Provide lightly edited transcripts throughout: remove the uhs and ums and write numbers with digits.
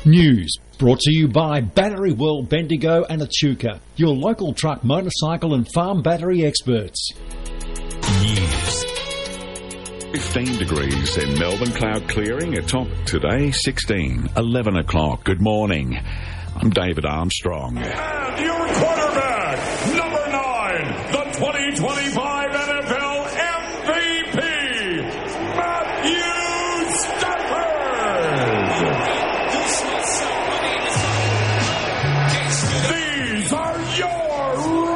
News brought to you by Battery World, Bendigo and Echuca, your local truck, motorcycle and farm battery experts. News. 15 degrees in Melbourne, cloud clearing, a top today 16, 11 o'clock. Good morning. I'm David Armstrong. And your quarterback, number 9, the 2025 NFL MVP, Matthew Stafford. These are your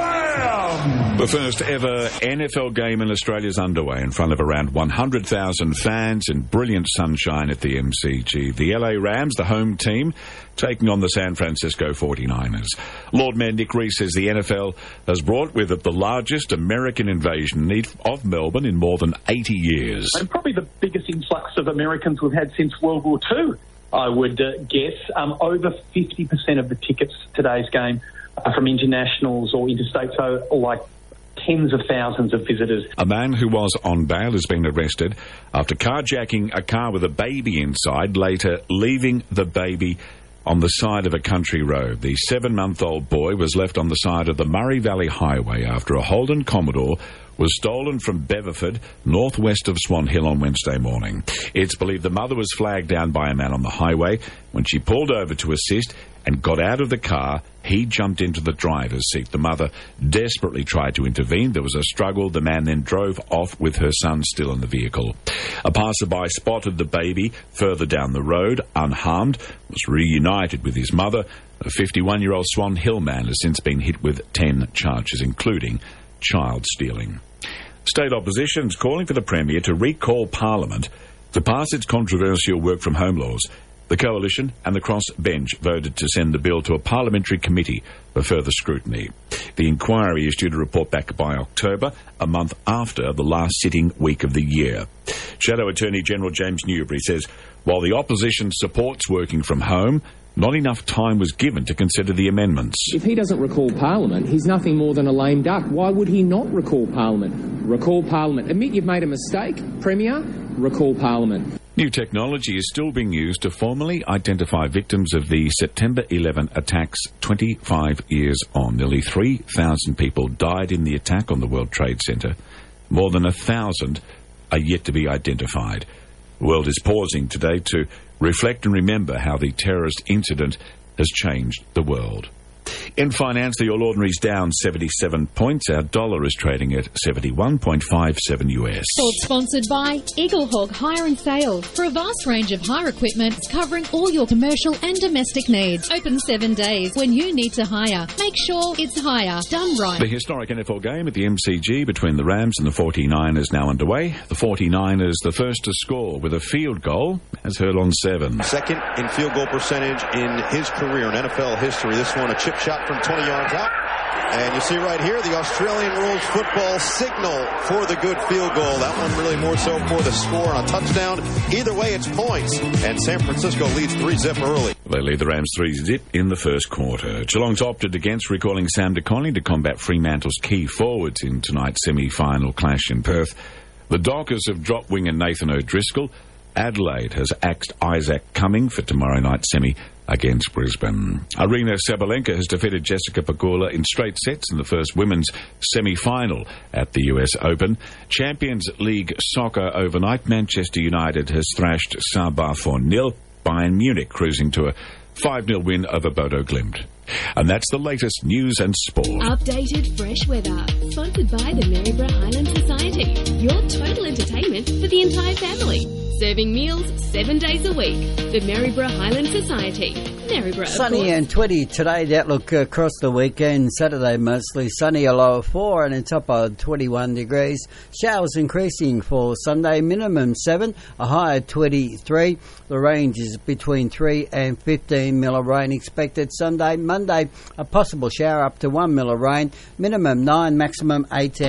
Rams. The first ever NFL game in Australia is underway in front of around 100,000 fans in brilliant sunshine at the MCG. The LA Rams, the home team, taking on the San Francisco 49ers. Lord Mayor Nick Rees says the NFL has brought with it the largest American invasion of Melbourne in more than 80 years. And probably the biggest influx of Americans we've had since World War II, I would guess. Over 50% of the tickets to today's game are from internationals or interstate, so like tens of thousands of visitors. A man who was on bail has been arrested after carjacking a car with a baby inside, later leaving the baby on the side of a country road. The 7-month-old boy was left on the side of the Murray Valley Highway after a Holden Commodore was stolen from Beverford, northwest of Swan Hill on Wednesday morning. It's believed the mother was flagged down by a man on the highway. When she pulled over to assist and got out of the car, he jumped into the driver's seat. The mother desperately tried to intervene. There was a struggle. The man then drove off with her son still in the vehicle. A passerby spotted the baby further down the road, unharmed, was reunited with his mother. A 51-year-old Swan Hill man has since been hit with 10 charges, including child stealing. State opposition is calling for the Premier to recall Parliament to pass its controversial work-from-home laws. The Coalition and the Crossbench voted to send the bill to a parliamentary committee for further scrutiny. The inquiry is due to report back by October, a month after the last sitting week of the year. Shadow Attorney General James Newbury says, while the opposition supports working from home, not enough time was given to consider the amendments. If he doesn't recall Parliament, he's nothing more than a lame duck. Why would he not recall Parliament? Recall Parliament. Admit you've made a mistake, Premier. Recall Parliament. New technology is still being used to formally identify victims of the September 11 attacks 25 years on. Nearly 3,000 people died in the attack on the World Trade Center. More than 1,000 are yet to be identified. The world is pausing today to reflect and remember how the terrorist incident has changed the world. In finance, the All Ordinary's down 77 points. Our dollar is trading at 71.57 US. Thought sponsored by Eagle Hawk Hire and Sale. For a vast range of hire equipment covering all your commercial and domestic needs. Open 7 days. When you need to hire, make sure it's hire done right. The historic NFL game at the MCG between the Rams and the 49ers now underway. The 49ers the first to score with a field goal as Hurl on 7. Second in field goal percentage in his career in NFL history. This one a chip shot from 20 yards out. And you see right here the Australian rules football signal for the good field goal. That one really more so for the score on a touchdown. Either way, it's points. And San Francisco leads 3-0 early. They lead the Rams 3-0 in the first quarter. Geelong's opted against recalling Sam De Connolly to combat Fremantle's key forwards in tonight's semi-final clash in Perth. The Dockers have dropped winger Nathan O'Driscoll. Adelaide has axed Isaac Cumming for tomorrow night's semi against Brisbane. Arina Sabalenka has defeated Jessica Pegula in straight sets in the first women's semi-final at the US Open. Champions League soccer overnight, Manchester United has thrashed Sabah 4-0. Bayern Munich cruising to a 5-0 win over Bodo Glimt. And that's the latest news and sport. Updated fresh weather. Sponsored by the Maryborough Highland Society. Your total entertainment for the entire family. Serving meals 7 days a week. The Maryborough Highland Society. Maryborough. Sunny and 20 today. The outlook across the weekend. Saturday mostly sunny, a low of 4 and a top of 21 degrees. Showers increasing for Sunday. Minimum 7, a high of 23. The range is between 3 and 15 mil of rain expected Sunday. Monday, a possible shower up to 1 mil of rain. Minimum 9, maximum 18.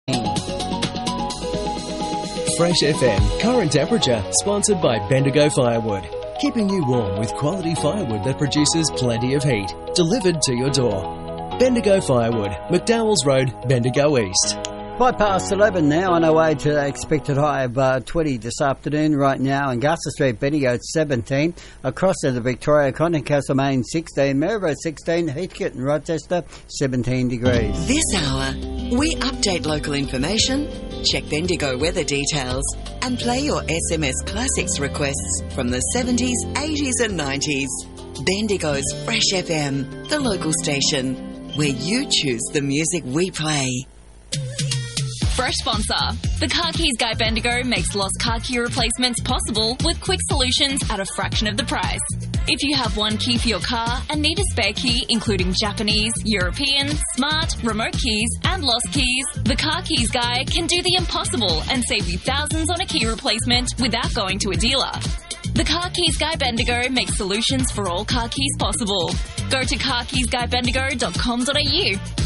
Fresh FM current temperature, sponsored by Bendigo Firewood. Keeping you warm with quality firewood that produces plenty of heat. Delivered to your door. Bendigo Firewood, McDowell's Road, Bendigo East. 11 now, on our way to the expected high of 20 this afternoon. Right now in Gusser Street, Bendigo it's 17. Across to the Victoria Continent, Castlemaine 16, Maryborough 16, Heathcote and Rochester 17 degrees. This hour, we update local information, check Bendigo weather details, and play your SMS Classics requests from the 70s, 80s and 90s. Bendigo's Fresh FM, the local station, where you choose the music we play. Fresh sponsor. The Car Keys Guy Bendigo makes lost car key replacements possible with quick solutions at a fraction of the price. If you have one key for your car and need a spare key, including Japanese, European, smart, remote keys, and lost keys, the Car Keys Guy can do the impossible and save you thousands on a key replacement without going to a dealer. The Car Keys Guy Bendigo makes solutions for all car keys possible. Go to carkeysguybendigo.com.au.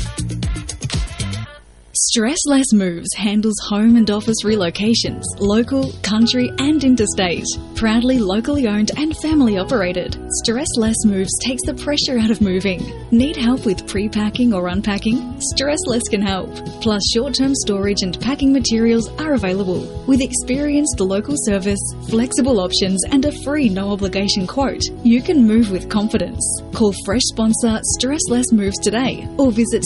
Stress Less Moves handles home and office relocations, local, country and interstate. Proudly locally owned and family operated, Stress Less Moves takes the pressure out of moving. Need help with pre-packing or unpacking? Stress Less can help. Plus short-term storage and packing materials are available. With experienced local service, flexible options and a free no-obligation quote, you can move with confidence. Call fresh sponsor Stress Less Moves today or visit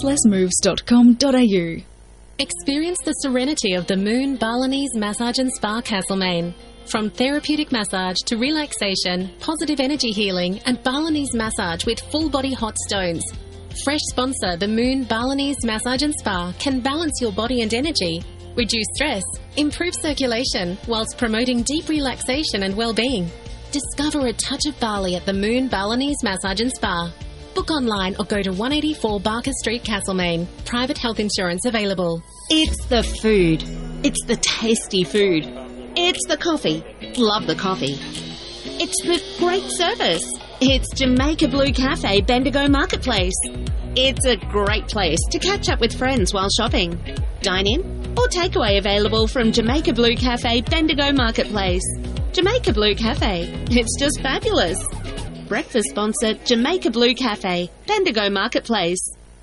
stresslessmoves.com.au. Experience the serenity of the Moon Balinese Massage and Spa Castlemaine. From therapeutic massage to relaxation, positive energy healing and Balinese massage with full body hot stones. Fresh sponsor the Moon Balinese Massage and Spa can balance your body and energy, reduce stress, improve circulation whilst promoting deep relaxation and well-being. Discover a touch of Bali at the Moon Balinese Massage and Spa. Book online or go to 184 Barker Street, Castlemaine. Private health insurance available. It's the food. It's the tasty food. It's the coffee. Love the coffee. It's the great service. It's Jamaica Blue Cafe, Bendigo Marketplace. It's a great place to catch up with friends while shopping. Dine in or takeaway available from Jamaica Blue Cafe, Bendigo Marketplace. Jamaica Blue Cafe. It's just fabulous. Breakfast sponsor Jamaica Blue Cafe, Bendigo Marketplace.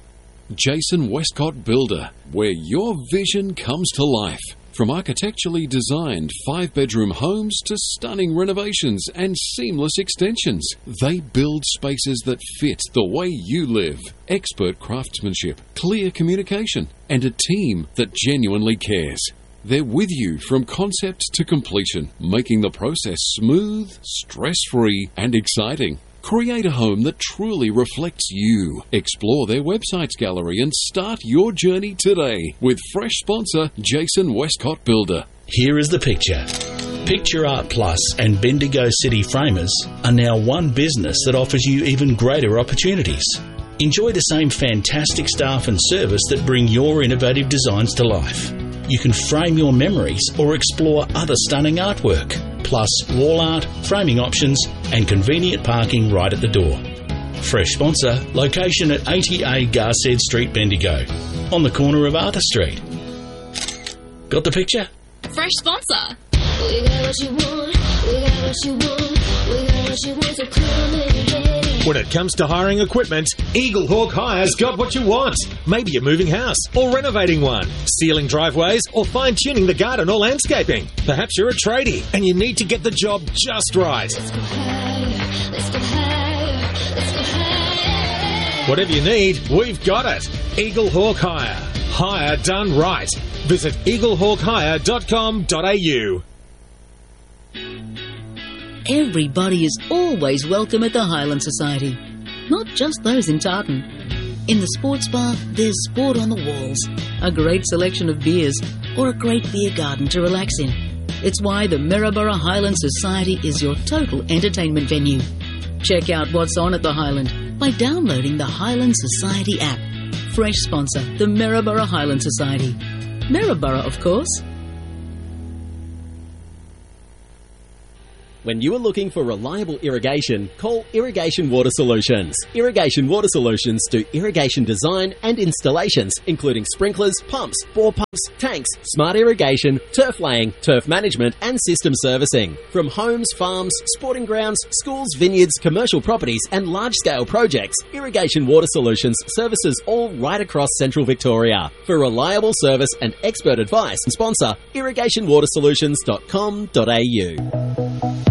Jason Westcott Builder, where your vision comes to life. From architecturally designed 5-bedroom homes to stunning renovations and seamless extensions, they build spaces that fit the way you live. Expert craftsmanship, clear communication, and a team that genuinely cares. They're with you from concept to completion, making the process smooth, stress-free, and exciting. Create a home that truly reflects you. Explore their website's gallery and start your journey today with fresh sponsor Jason Westcott Builder. Here is the picture. Picture Art Plus and Bendigo City Framers are now one business that offers you even greater opportunities. Enjoy the same fantastic staff and service that bring your innovative designs to life. You can frame your memories or explore other stunning artwork, plus wall art, framing options and convenient parking right at the door. Fresh sponsor, location at 80A Garsed Street, Bendigo, on the corner of Arthur Street. Got the picture? Fresh sponsor. We got what you want, we got what you want, we got what you want, so come and get it. When it comes to hiring equipment, Eagle Hawk Hire's got what you want. Maybe you're moving house or renovating one, sealing driveways or fine-tuning the garden or landscaping. Perhaps you're a tradie and you need to get the job just right. Whatever you need, we've got it. Eagle Hawk Hire. Hire done right. Visit eaglehawkhire.com.au. Everybody is always welcome at the Highland Society, not just those in Tartan. In the sports bar, there's sport on the walls, a great selection of beers, or a great beer garden to relax in. It's why the Maryborough Highland Society is your total entertainment venue. Check out what's on at the Highland by downloading the Highland Society app. Fresh sponsor, the Maryborough Highland Society. Maryborough, of course. When you are looking for reliable irrigation, call Irrigation Water Solutions. Irrigation Water Solutions do irrigation design and installations, including sprinklers, pumps, bore pumps, tanks, smart irrigation, turf laying, turf management, and system servicing. From homes, farms, sporting grounds, schools, vineyards, commercial properties, and large-scale projects, Irrigation Water Solutions services all right across central Victoria. For reliable service and expert advice, sponsor irrigationwatersolutions.com.au.